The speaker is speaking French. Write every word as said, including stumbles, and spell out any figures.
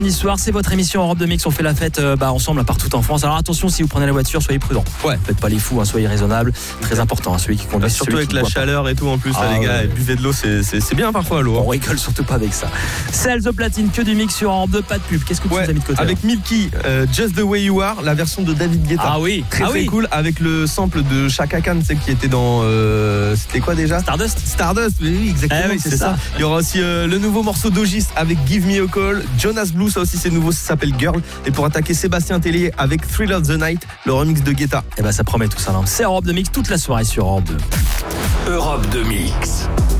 Samedi soir, c'est votre émission Europe deux Mix. On fait la fête euh, bah, ensemble partout en France. Alors attention, si vous prenez la voiture, soyez prudents. Ouais. Faites pas les fous, hein, soyez raisonnables. Très important, hein, celui qui conduit. Bah, surtout celui avec qui la boit chaleur et tout en plus, Ah, là, les gars, ouais. buvez de l'eau, c'est, c'est, c'est bien parfois l'eau. pas. On rigole surtout pas avec ça. Sales of Platine, que du mix sur Europe deux, pas de pub. Qu'est-ce que tu Ouais, nous as mis de côté? avec Milky, euh, Just the Way You Are, la version de David Guetta. Ah oui, Très ah très oui. cool, avec le sample de Chaka Khan, tu sais, qui était dans euh, c'était quoi déjà? Stardust. Stardust, oui, oui, exactement, Ah oui, c'est ça. Il y aura aussi euh, le nouveau morceau d'Ogis avec Give Me a Call, Jonas Blue, ça aussi c'est nouveau, ça s'appelle Girl. Et pour attaquer Sébastien Tellier avec Thrill of the Night, le remix de Guetta. Et bah ça promet tout ça. Hein. C'est Europe deux Mix toute la soirée sur Europe deux. Europe deux Mix.